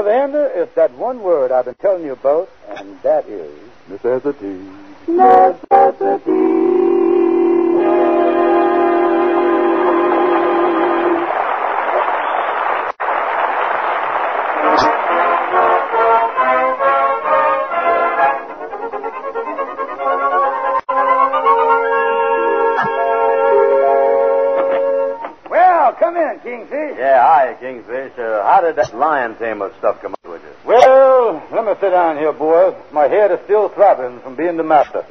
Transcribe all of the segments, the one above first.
Brother Ender, it's that one word I've been telling you about, and that is... necessity. Necessity. Well, come in, Kingfish. Yeah, hi, Kingfish. How did that lion tamer stuff come up with you? Well, let me sit down here, boys. My head is still throbbing from being the master.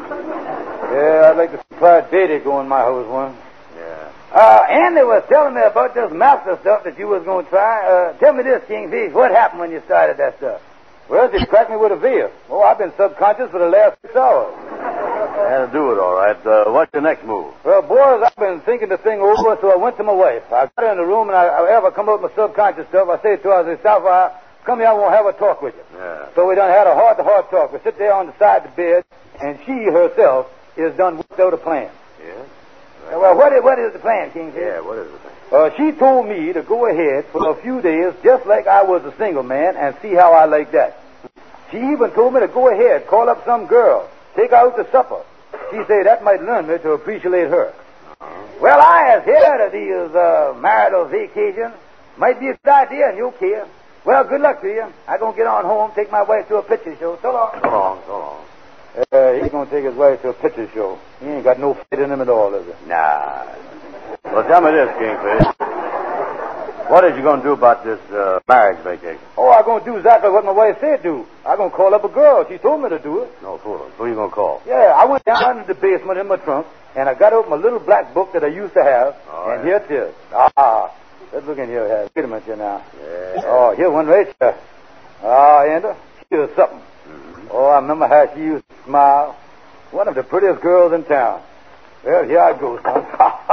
Yeah, I'd like to see Clyde Beatty go in my house one. Yeah. Andy was telling me about this master stuff that you was going to try. Tell me this, Kingfish. What happened when you started that stuff? Well, it cracked me with a veer. Oh, I've been subconscious for the last 6 hours. That'll do it, all right. What's your next move? Well, boys, I've been thinking the thing over, so I went to my wife. I got her in the room, and I come up with my subconscious stuff. I say to her, I say, Sapphire, come here, I want to have a talk with you. Yeah. So we done had a heart-to-heart talk. We sit there on the side of the bed, and she herself is done worked out a plan. Yeah? Right. Well, what is the plan, Kingfish? Yeah, what is the thing? She told me to go ahead for a few days, just like I was a single man, and see how I like that. She even told me to go ahead, call up some girl, take her out to supper. She said that might learn me to appreciate her. Well, I have heard of these marital vacations. Might be a good idea, and you'll care. Well, good luck to you. I'm going to get on home, take my wife to a picture show. So long. So long, so long. He's going to take his wife to a picture show. He ain't got no fit in him at all, is it? Nah. Well, tell me this, Kingfish. What is you going to do about this marriage vacation? Oh, I'm going to do exactly what my wife said do. I'm going to call up a girl. She told me to do it. No, fool. Who are you going to call? Yeah, I went down into the basement in my trunk, and I got out my little black book that I used to have, and here it is. Let's look in here. Wait a minute here now. Yeah. Oh, here one right here. Ender, here's something. Mm-hmm. Oh, I remember how she used to smile. One of the prettiest girls in town. Well, here I go, son.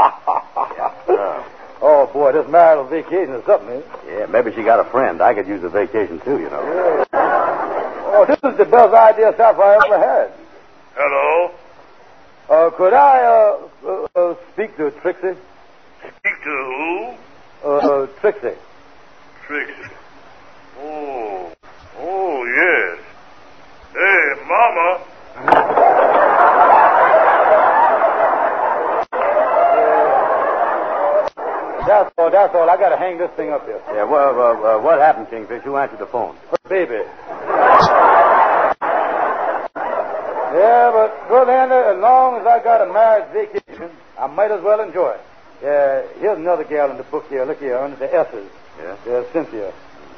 Oh, boy, this marital vacation is something, eh? Yeah, maybe she got a friend. I could use a vacation, too, you know. Yeah. Oh, this is the best idea Sapphire ever had. Hello? Could I, speak to Trixie? Speak to who? Trixie. Trixie. Oh, yes. Hey, Mama. That's all. I got to hang this thing up here. Yeah, well, what happened, Kingfish? Who answered the phone? Baby. Yeah, but, Brother Ender, as long as I got a marriage vacation, I might as well enjoy it. Yeah, here's another gal in the book here. Look here, under the S's. Yeah? There's Cynthia.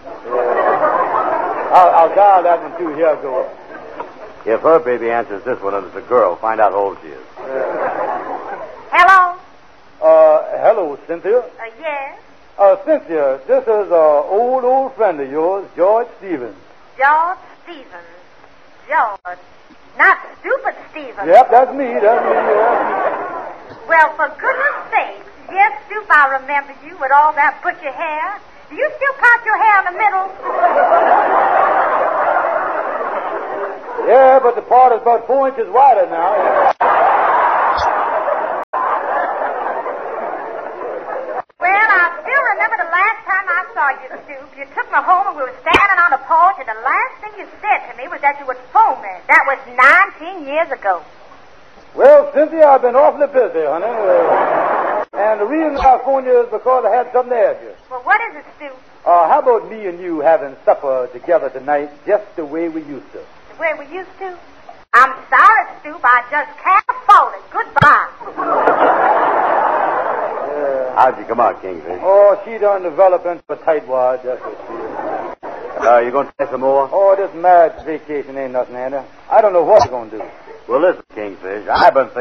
I'll dial that one, too. Here I go. If her baby answers this one and it's a girl, find out how old she is. Hello? Hello, Cynthia. Yes? Cynthia, this is an old friend of yours, George Stevens. George Stevens. George. Not stupid Stevens. Yep, that's me, yeah. Well, for goodness sake. Yes, Stoop, I remember you with all that butcher hair. Do you still part your hair in the middle? Yeah, but the part is about 4 inches wider now. Well, I still remember the last time I saw you, Stoop. You took me home and we were standing on the porch, and the last thing you said to me was that you would phone me. That was 19 years ago. Well, Cynthia, I've been awfully busy, honey. And the reason I phoned you is because I had something to ask you. Well, what is it, Stoop? How about me and you having supper together tonight just the way we used to? The way we used to? I'm sorry, Stoop. I just can't afford it. Goodbye. How'd you come out, Kingfish? Oh, she done developed into a tightwad. That's what she is. You going to try some more? Oh, this marriage vacation ain't nothing, Anna. I don't know what you're going to do. Well, listen, Kingfish, I've been thinking